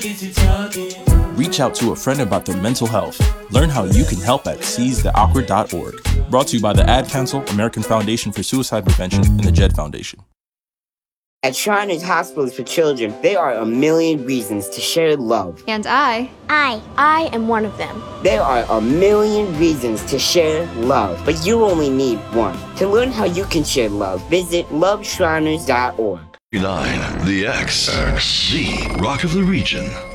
Reach out to a friend about their mental health. Learn how you can help at seizetheawkward.org. Brought to you by the Ad Council, American Foundation for Suicide Prevention, and the JED Foundation. At Shriners Hospitals for Children, there are a million reasons to share love. And I am one of them. There are a million reasons to share love, but you only need one. To learn how you can share love, visit loveshriners.org. 9, the X, the Rock of the Region.